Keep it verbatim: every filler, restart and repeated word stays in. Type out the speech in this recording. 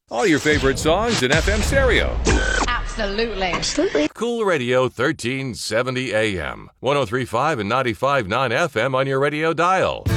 All your favorite songs in F M stereo. Absolutely. Absolutely. Cool Radio thirteen seventy A M. one oh three point five and ninety-five point nine F M on your radio dial.